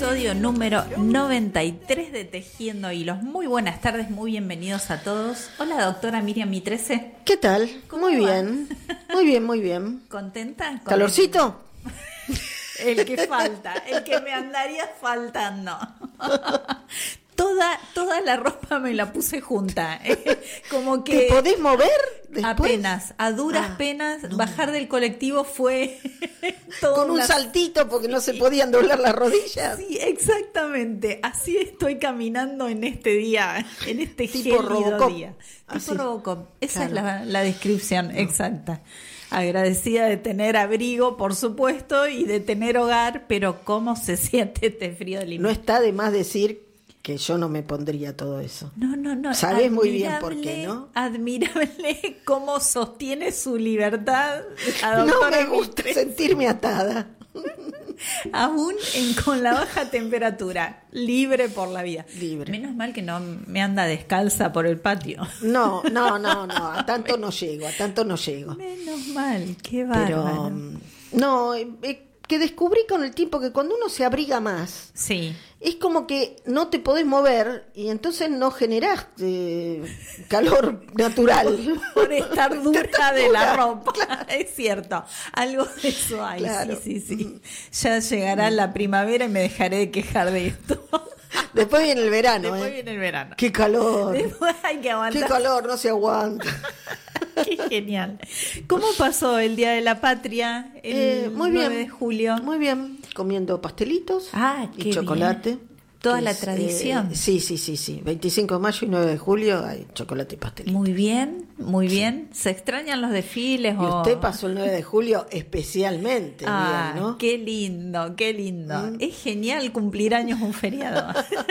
episodio número 93 de Tejiendo Hilos. Muy buenas tardes, muy bienvenidos a todos. Hola, doctora Miriam Mitrese. ¿Qué tal? Muy va? Bien, muy bien, muy bien. ¿Contenta? ¿Calorcito? El que falta, el que me andaría faltando. Toda la ropa me la puse junta. Como que ¿Te podés mover después? Apenas, a duras penas, no. Bajar del colectivo fue todo con un saltito porque no se podían doblar las rodillas. Sí, exactamente. Así estoy caminando en este día, en este tipo gélido Robocop. día. Así. Tipo Robocop. Esa Claro. es la descripción exacta. Agradecida de tener abrigo, por supuesto, y de tener hogar, pero ¿cómo se siente este frío del invierno? No está de más decir que yo no me pondría todo eso. No. Sabés muy bien por qué, ¿no? Admirable cómo sostiene su libertad. No me gusta sentirme atada. Aún con la baja temperatura, libre por la vida. Libre. Menos mal que no me anda descalza por el patio. No, a tanto no llego. Menos mal, qué bárbaro. Pero no, que descubrí con el tiempo que cuando uno se abriga más, sí, es como que no te podés mover y entonces no generás calor natural. por estar dura de la ropa. Claro. Es cierto, algo de eso hay. Claro. Sí. Ya llegará la primavera y me dejaré de quejar de esto. Después viene el verano. Después viene el verano. ¡Qué calor! Después hay que aguantar. ¡Qué calor! No se aguanta. Qué genial. ¿Cómo pasó el Día de la Patria el muy 9 bien, de julio? Muy bien, comiendo pastelitos Qué y chocolate. bien. Toda la Es, tradición. Sí. 25 de mayo y 9 de julio hay chocolate y pastelito. Muy bien. ¿Se extrañan los desfiles? Y usted pasó el 9 de julio especialmente bien, ¿no? Qué lindo. Es genial cumplir años un feriado.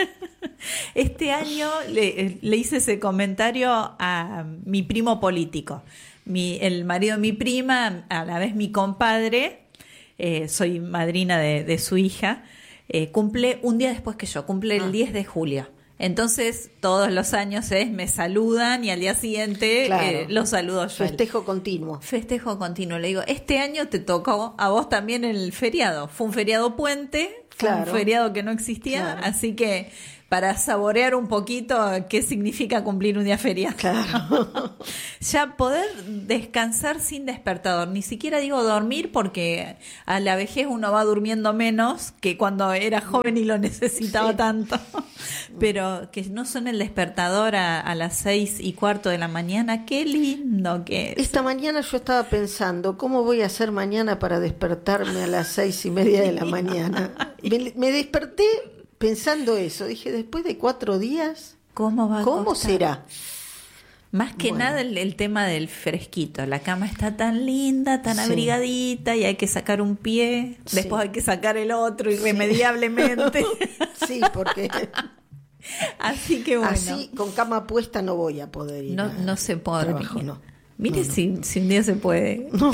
Este año le hice ese comentario a mi primo político, el marido de mi prima, a la vez mi compadre, soy madrina de su hija, cumple un día después que yo, cumple el 10 de julio. Entonces, todos los años me saludan y al día siguiente Claro. los saludo yo. Festejo continuo. Le digo, este año te tocó a vos también el feriado. Fue un feriado puente, fue Claro. un feriado que no existía, Claro. así que para saborear un poquito qué significa cumplir un día feriado. Claro. Ya poder descansar sin despertador, ni siquiera digo dormir porque a la vejez uno va durmiendo menos que cuando era joven y lo necesitaba Sí. tanto, pero que no suene el despertador a las 6:15 de la mañana, qué lindo que es. Esta mañana yo estaba pensando, ¿cómo voy a hacer mañana para despertarme a las 6:30 de la mañana? Me desperté pensando eso. Dije, después de 4 días, ¿Cómo va a ¿cómo costar? será? Más que Bueno. nada el tema del fresquito. La cama está tan linda, tan Sí. abrigadita y hay que sacar un pie, Sí. después hay que sacar el otro irremediablemente. Sí, porque Así que bueno. así con cama puesta no voy a poder ir. No se puede trabajo, dormir. no. Mire No. Si un día se puede. No.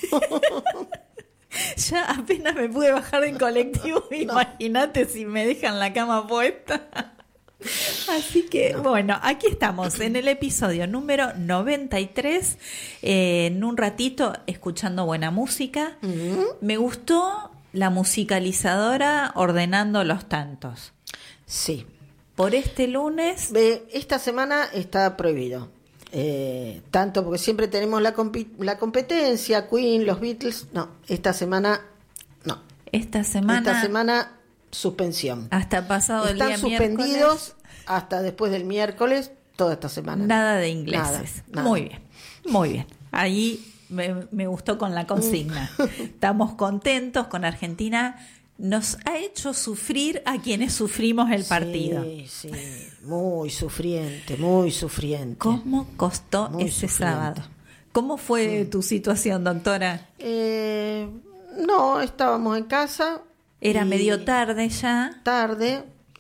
Ya apenas me pude bajar del colectivo, imagínate si me dejan la cama puesta. Así que bueno, aquí estamos en el episodio número 93, en un ratito escuchando buena música. Me gustó la musicalizadora ordenando los tantos. Sí. Por este lunes, Esta semana está prohibido. Tanto porque siempre tenemos la competencia, Queen, los Beatles. No, esta semana no. esta semana Suspensión. hasta pasado el Están día miércoles. suspendidos hasta después del miércoles, toda esta semana. Nada de ingleses. Nada. Muy bien. Ahí me gustó con la consigna. Estamos contentos con Argentina. Nos ha hecho sufrir a quienes sufrimos el partido. Sí, muy sufriente, muy sufriente. ¿Cómo costó Muy ese sufriente. sábado? ¿Cómo fue tu situación, doctora? No, estábamos en casa. Era y medio tarde ya. Tarde.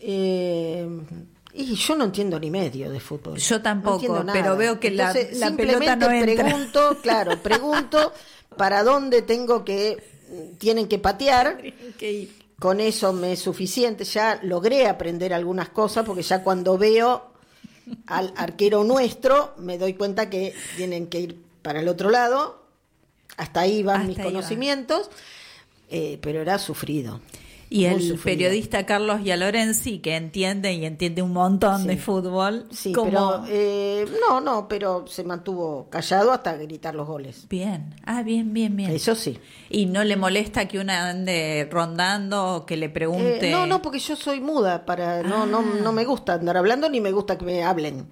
Y yo no entiendo ni medio de fútbol. Yo tampoco, No entiendo nada. pero veo que Entonces, la pelota no entra. Pregunto para dónde tienen que patear. Que ir. Con eso me es suficiente. Ya logré aprender algunas cosas porque ya cuando veo al arquero nuestro me doy cuenta que tienen que ir para el otro lado. Hasta ahí van mis conocimientos. Pero era sufrido. Y muy el sufrida. periodista Carlos Yalorenzi, que entiende un montón Sí. de fútbol. Sí, como... pero pero se mantuvo callado hasta gritar los goles. Bien, bien. Eso sí. ¿Y no le molesta que una ande rondando o que le pregunte? No, porque yo soy muda, no me gusta andar hablando ni me gusta que me hablen.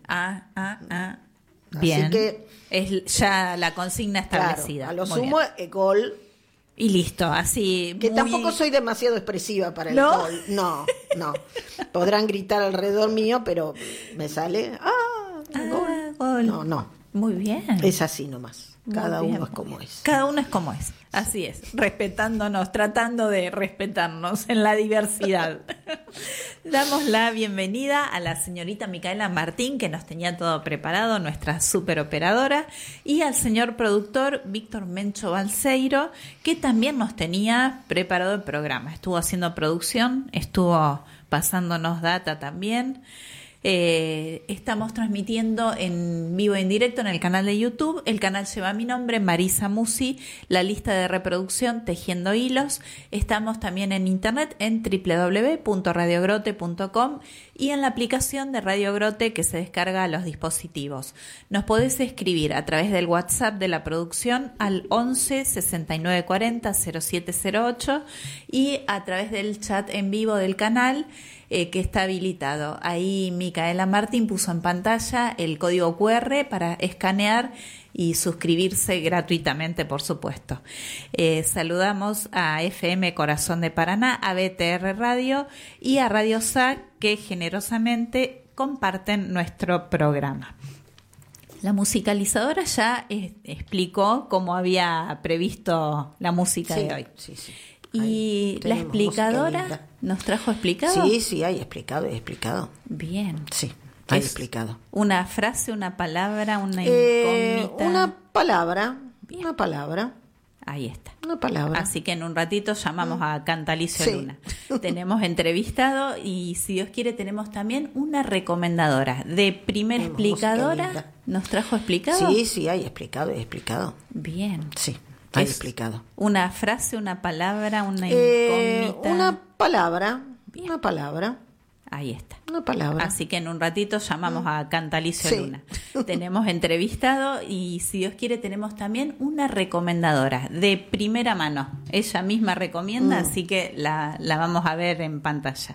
Bien. Así que, es ya la consigna establecida. claro, a lo Muy sumo bien. gol, Y listo, así. que muy- tampoco soy demasiado expresiva para el ¿No? gol. No. Podrán gritar alrededor mío, pero me sale, gol. Gol. No. Muy bien. Es así nomás. Cada Muy bien, uno es muy como bien. es. Cada uno es como es. Así es. Respetándonos, tratando de respetarnos en la diversidad. Damos la bienvenida a la señorita Micaela Martín, que nos tenía todo preparado, nuestra superoperadora, y al señor productor Víctor Mencho Balseiro, que también nos tenía preparado el programa. Estuvo haciendo producción, estuvo pasándonos data también. Estamos transmitiendo en vivo e en directo en el canal de YouTube. El canal lleva mi nombre, Marisa Musi, la lista de reproducción Tejiendo Hilos. Estamos también en internet en www.radiogrote.com y en la aplicación de Radio Grote que se descarga a los dispositivos. Nos podés escribir a través del WhatsApp de la producción al 11 69 40 0708 y a través del chat en vivo del canal que está habilitado. Ahí Micaela Martín puso en pantalla el código QR para escanear y suscribirse gratuitamente, por supuesto. Saludamos a FM Corazón de Paraná, a BTR Radio y a Radio SAC, que generosamente comparten nuestro programa. La musicalizadora ya explicó cómo había previsto la música de hoy. Sí. Y Ahí la tenemos música explicadora linda. nos trajo explicado. Sí, hay explicado. Bien. Sí, hay Es explicado. Una frase, una palabra, una incógnita. Una palabra. Ahí está. Una palabra. Así que en un ratito llamamos a Cantalicio Sí. Luna. Tenemos entrevistado y si Dios quiere tenemos también una recomendadora. De primera Tenemos música explicadora, linda. ¿nos trajo explicado? Sí, hay explicado. Bien. Sí, hay Es explicado. Una frase, una palabra, una incógnita. Una palabra. Bien. Una palabra. Ahí está. Una palabra. Así que en un ratito llamamos a Cantalicio Sí. Luna. Tenemos entrevistado y si Dios quiere tenemos también una recomendadora de primera mano. Ella misma recomienda, así que la vamos a ver en pantalla.